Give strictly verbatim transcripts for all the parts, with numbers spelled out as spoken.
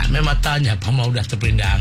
memang tanya pamau dah terpindang.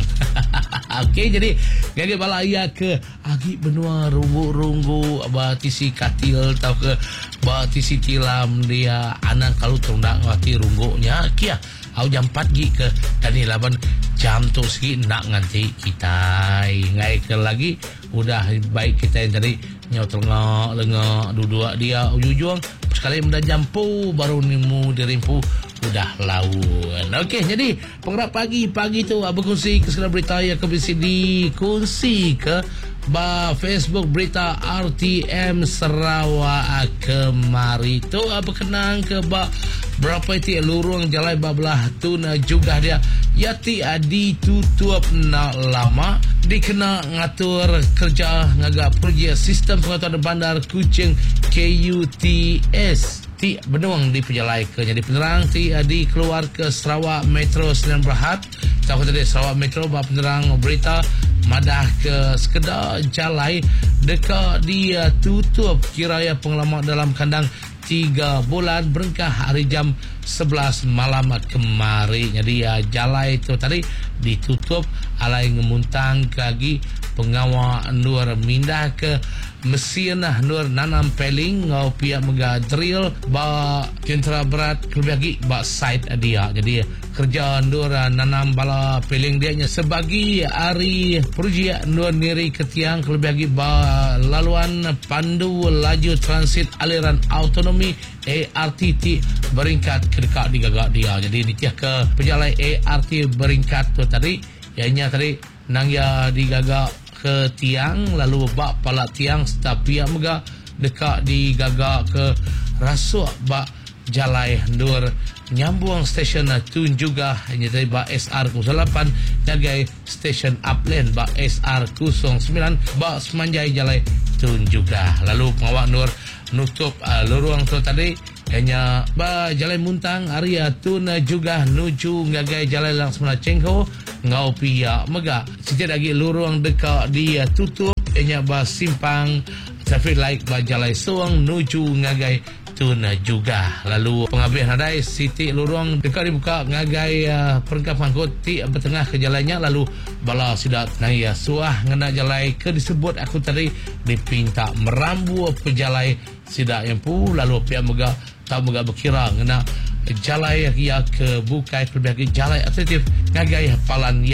Okey, jadi gagi balaya ke agi benua runggu-runggu batisi katil tau ke batisi tilam dia anak kalau terundak ngati runggunya kia au jam empat gi ke tani laban jam tu segi nak nganti kita ngai ke lagi udah baik kita yang tadi nyau tengok lengok dua-dua dia ujung sekali mudah jampu baru nimu dirimpu udah lawan. Okey, jadi penggerak pagi pagi tu berkongsi ke segala berita yang kebisi dikongsi ke ba Facebook berita R T M Sarawak kemari tu berkenaan ke ba berapa itu lorong jalan babelah tu na juga dia yati ditutup nak lama dikena ngatur kerja ngagak projek sistem pengaturan bandar Kuching K U T S ti benuang di pejalai ke jadi penerang ti di keluar ke Sarawak Metro Sdn Bhd tahu tadi Sarawak Metro ba penerang berita madah ke sekedar jalai dekat dia tutup kiraya pengalaman dalam kandang tiga bulan berengkah hari jam sebelas malam kemari. Jadi ya jalai itu tadi ditutup alai ngemuntang kagi pengawal nur mindah ke mesin nur nanam peling ngau pihak mega drill ba tentera berat kelebih ba site dia. Jadi kerja nur nanam bala peling dia nya sebagi hari projek nur niri ketiang kelebih ba laluan pandu laju transit aliran autonomi A R T T beringkat ke dekat di gagak dia. Jadi ni tiah ke pejalan A R T beringkat tu tadi ianya tadi nang ya di gagak ke tiang lalu bak palak tiang tapi yang mega dekat di gagak ke rasuk bak jalai nur nyambung stesen tun juga hanya tadi bak S R kosong lapan jagai stesen upland bak S R kosong sembilan bak semanjai jalai tun juga. Lalu pengawak nur nutup uh, lorong tu tadi hanya ba jalan muntang area tun juga nuju ngagai jalan langsung cengho ngau pia mega sejak lagi lorong dekat dia tutup hanya ba simpang traffic light ba jalan suang nuju ngagai tun juga. Lalu pengabih nadai siti lorong dekat dibuka ngagai uh, perengkapan koti bertengah ke jalannya lalu bala sidat naya suah ngena jalai ke disebut aku tadi dipinta merambu pejalai sidak yang pu lalu pihak mega tak mega berkira ngena jalai ya ke bukai kelebih jalai atraktif ngagai hafalan